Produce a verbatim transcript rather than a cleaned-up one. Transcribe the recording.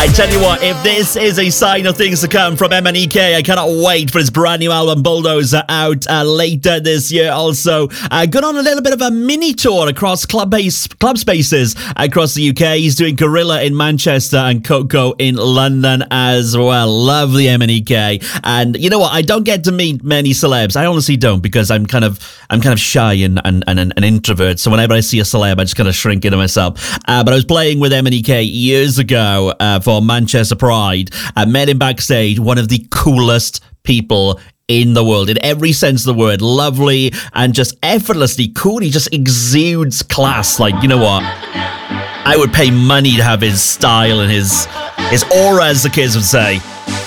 I tell you what, if this is a sign of things to come from M N E K, I cannot wait for his brand new album Bulldozer out uh, later this year. Also, uh, going on a little bit of a mini tour across club base, club spaces across the U K. He's doing Gorilla in Manchester and Coco in London as well. Lovely M N E K. And you know what? I don't get to meet many celebs. I honestly don't, because I'm kind of I'm kind of shy and, and, and an introvert. So whenever I see a celeb, I just kind of shrink into myself. Uh, but I was playing with M N E K years ago uh, for Manchester Pride. I met him backstage. One of the coolest people in the world, in every sense of the word. Lovely and just effortlessly cool. He just exudes class. Like, you know what? I would pay money to have his style and his his aura, as the kids would say.